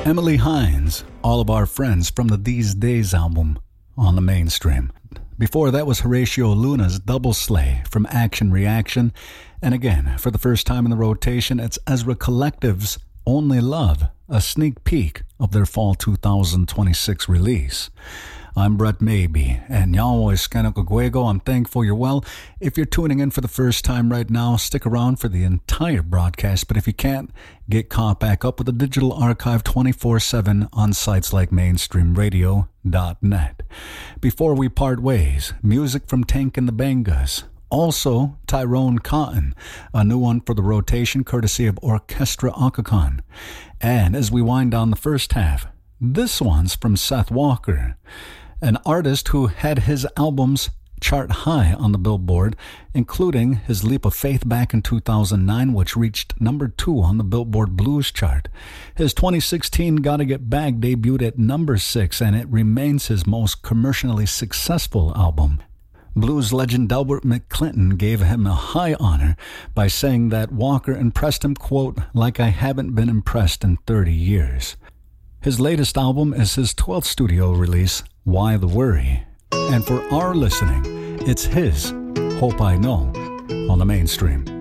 Emily Hines, All of Our Friends from the These Days album on the Mainstream. Before that was Horatio Luna's Double Slay from Action Reaction. And again, for the first time in the rotation, it's Ezra Collective's Only Love, a sneak peek of their fall 2026 release. I'm Brett Maybe, and Yahweh Skanakaguego. I'm thankful you're well. If you're tuning in for the first time right now, stick around for the entire broadcast, but if you can't, get caught back up with the digital archive 24/7 on sites like mainstreamradio.net. Before we part ways, music from Tank and the Bangas. Also, Tyrone Cotton, a new one for the rotation courtesy of Orchestra Occagon. And as we wind down the first half, this one's from Seth Walker, an artist who had his albums chart high on the Billboard, including his Leap of Faith back in 2009, which reached number 2 on the Billboard Blues chart. His 2016 Gotta Get Back debuted at number 6, and it remains his most commercially successful album. Blues legend Delbert McClinton gave him a high honor by saying that Walker impressed him, quote, like I haven't been impressed in 30 years. His latest album is his 12th studio release, Why the Worry? And for our listening, it's his Hope I Know on the Mainstream.